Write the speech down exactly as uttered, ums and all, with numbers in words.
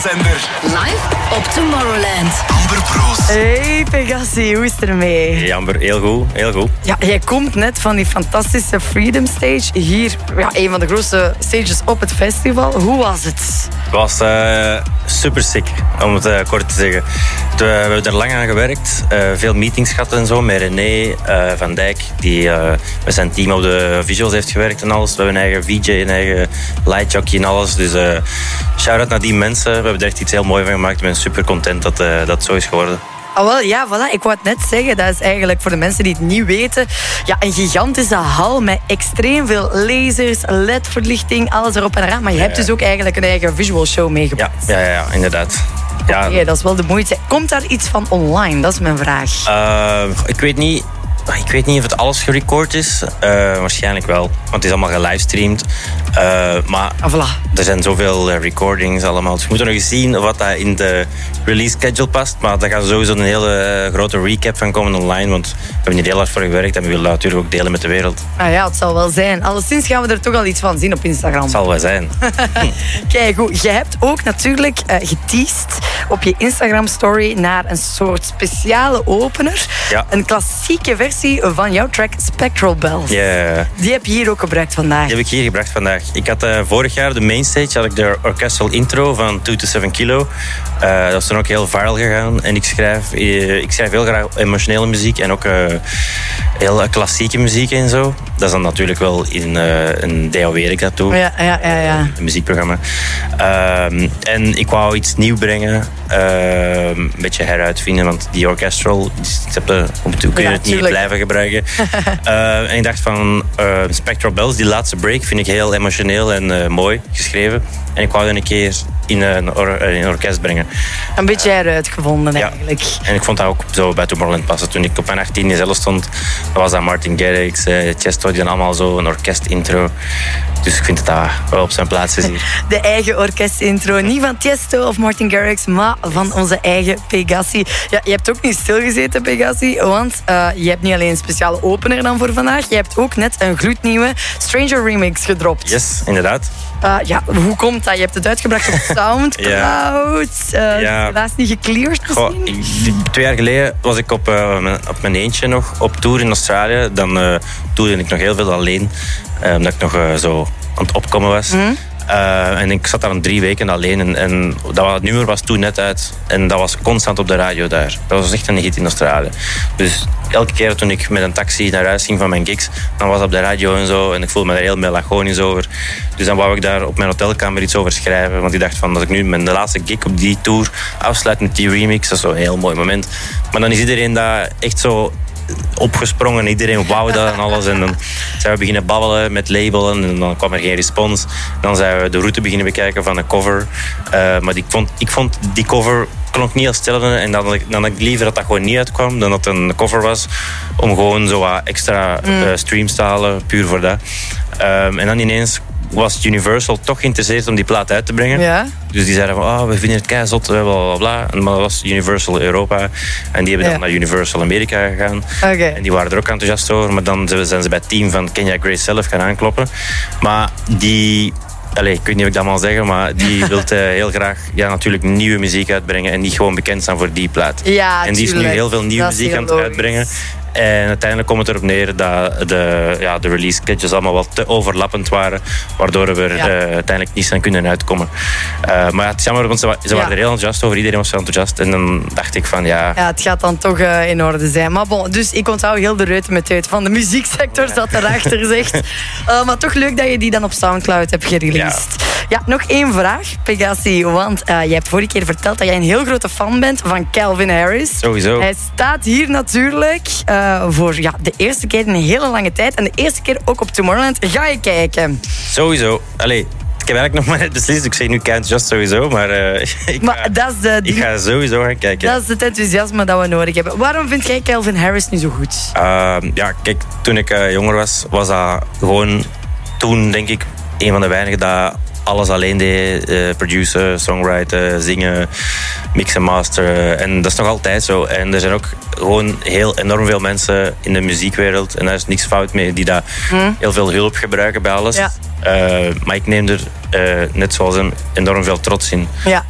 radiozender. Live op Tomorrowland. Amber Broos. Hey Pegassi, hoe is het ermee? Hey Amber, heel goed, heel goed. Ja, jij komt net van die fantastische Freedom Stage. Hier, ja, een van de grootste stages op het festival. Hoe was het? Het was uh, super sick, om het uh, kort te zeggen. We, we hebben er lang aan gewerkt. Uh, veel meetings gehad en zo met René uh, van Dijk, die uh, met zijn team op de visuals heeft gewerkt en alles. We hebben een eigen V J, een eigen lightjockey en alles. Dus uh, shout-out naar die mensen. We hebben er echt iets heel moois van gemaakt. Ik ben super content dat uh, dat zo is geworden. Ah, wel, ja, voilà. Ik wou het net zeggen. Dat is eigenlijk voor de mensen die het niet weten. Ja, een gigantische hal met extreem veel lasers, L E D-verlichting, alles erop en eraan. Maar je ja, hebt dus ook eigenlijk een eigen visual show meegebracht. Ja, ja, ja, inderdaad. Ja. Oké, dat is wel de moeite. Komt daar iets van online? Dat is mijn vraag. Uh, ik weet niet... Ik weet niet of het alles gerecord is. Uh, waarschijnlijk wel. Want het is allemaal gelivestreamd. Uh, maar ah, voilà. Er zijn zoveel uh, recordings allemaal. Dus we moeten nog eens zien wat dat in de release schedule past. Maar daar gaat sowieso een hele uh, grote recap van komen online. Want we hebben hier heel hard voor gewerkt. En we willen dat natuurlijk ook delen met de wereld. Ah ja, het zal wel zijn. Alleszins gaan we er toch al iets van zien op Instagram. Het zal wel zijn. Kijk, goed. Je hebt ook natuurlijk uh, geteased op je Instagram story naar een soort speciale opener. Ja. Een klassieke versie van jouw track Spectral Bells. Yeah. Die heb je hier ook gebracht vandaag. Die heb ik hier gebracht vandaag. Ik had uh, vorig jaar de mainstage, had ik de orchestral intro van two to seven kilo. Uh, dat is dan ook heel viral gegaan. En ik schrijf, uh, ik schrijf heel graag emotionele muziek en ook uh, heel uh, klassieke muziek en zo. Dat is dan natuurlijk wel in uh, een D A W ik dat doe. Ja, ja, ja, ja. Een muziekprogramma. Uh, en ik wou iets nieuw brengen. Uh, een beetje heruitvinden, want die orchestral, die, op toe kun je ja, het niet tuurlijk. blijven gebruiken. uh, en ik dacht van uh, Spectral Bells, die laatste break, vind ik heel emotioneel en uh, mooi geschreven. En ik wou dat een keer in een, or- in een orkest brengen. Een beetje eruit gevonden Ja. eigenlijk. En ik vond dat ook zo bij Tomorrowland passen. Toen ik op mijn achttien zelf stond, dan was dat Martin Garrix, uh, Chesto, die dan allemaal zo een orkestintro. Dus ik vind het dat wel op zijn plaats is hier. De eigen orkestintro. Niet van Tiesto of Martin Garrix, maar van onze eigen Pegassi. Ja, je hebt ook niet stilgezeten, Pegassi, want uh, je hebt niet alleen een speciale opener dan voor vandaag, je hebt ook net een gloednieuwe Stranger remix gedropt. Yes, inderdaad. Uh, ja, hoe komt dat? Je hebt het uitgebracht op Soundcloud. Ja. Uh, Ja. Helaas niet gecleared Goh, misschien? ik, twee jaar geleden was ik op, uh, mijn, op mijn eentje nog op tour in Australië. Dan uh, toerde ik nog heel veel alleen, uh, omdat ik nog uh, zo aan het opkomen was. Mm. Uh, en ik zat daar een drie weken alleen. En, en dat het nummer was toen net uit. En dat was constant op de radio daar. Dat was echt een hit in Australië. Dus elke keer toen ik met een taxi naar huis ging van mijn gigs, dan was dat op de radio en zo. En ik voelde me daar heel melancholisch over. Dus dan wou ik daar op mijn hotelkamer iets over schrijven. Want ik dacht van, dat ik nu mijn laatste gig op die tour afsluit met die remix. Dat is zo'n heel mooi moment. Maar dan is iedereen daar echt zo opgesprongen. Iedereen wou dat en alles. En dan zijn we beginnen babbelen met labelen. En dan kwam er geen respons. Dan zijn we de route beginnen bekijken van een cover. Uh, maar ik vond, ik vond die cover klonk niet als hetzelfde. En dan, dan had ik liever dat dat gewoon niet uitkwam dan dat het een cover was. Om gewoon zo wat extra uh, streams te halen. Puur voor dat. Um, en dan ineens was Universal toch geïnteresseerd om die plaat uit te brengen. Ja. Dus die zeiden van, oh, we vinden het keizot, bla bla bla. En maar dat was Universal Europa. En die hebben dan ja. naar Universal Amerika gegaan. Okay. En die waren er ook enthousiast over. Maar dan zijn ze bij het team van Kenya Grace zelf gaan aankloppen. Maar die... Allee, ik weet niet of ik dat mag zeggen, maar die wil uh, heel graag ja, natuurlijk nieuwe muziek uitbrengen en niet gewoon bekend staan voor die plaat. Ja, en die is nu heel veel nieuwe dat muziek aan het uitbrengen. En uiteindelijk komt het erop neer dat de, ja, de release schedules allemaal wat te overlappend waren, waardoor we er ja. uh, uiteindelijk niet aan kunnen uitkomen. Uh, maar ja, het is jammer, want ze, ze waren ja. er heel enthousiast over, iedereen was zo enthousiast. En dan dacht ik van ja... Ja, het gaat dan toch uh, in orde zijn. Maar bon, dus ik onthoud heel de reuten met uit van de muzieksector ja. zat erachter, zegt. Uh, maar toch leuk dat je die dan op Soundcloud hebt gereleased. Ja. Ja, nog één vraag, Pegassi. Want uh, je hebt vorige keer verteld dat jij een heel grote fan bent van Calvin Harris. Sowieso. Hij staat hier natuurlijk uh, voor ja, de eerste keer in een hele lange tijd. En de eerste keer ook op Tomorrowland. Ga je kijken? Sowieso. Allee, ik heb eigenlijk nog maar net beslist. Ik zeg nu kent just sowieso, maar, uh, ik, maar ga, dat is de, ik ga sowieso gaan kijken. Dat is het enthousiasme dat we nodig hebben. Waarom vind jij Calvin Harris nu zo goed? Uh, ja, kijk, toen ik uh, jonger was, was dat gewoon toen, denk ik, een van de weinigen dat alles alleen deed. Uh, produceren, songwriten, zingen, mixen, masteren. En dat is nog altijd zo. En er zijn ook gewoon heel enorm veel mensen in de muziekwereld, en daar is niks fout mee, die daar hmm. heel veel hulp gebruiken bij alles. Ja. Uh, maar ik neem er, uh, net zoals hem, enorm veel trots in. Ja.